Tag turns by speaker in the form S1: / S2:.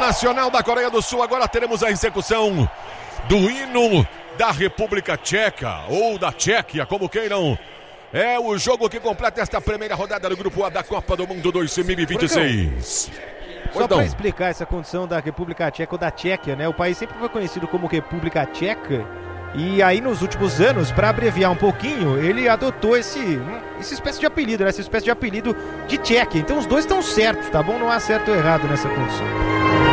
S1: nacional da Coreia do Sul. Agora teremos a execução do hino da República Tcheca, ou da Tchequia, como queiram. É o jogo que completa esta primeira rodada do Grupo A da Copa do Mundo 2026.
S2: Só para explicar essa condição da República Tcheca ou da Tchequia, né? O país sempre foi conhecido como República Tcheca. E aí nos últimos anos, para abreviar um pouquinho, ele adotou essa espécie de apelido, né? Essa espécie de apelido de Tchequia. Então os dois estão certos, tá bom? Não há certo ou errado nessa condição.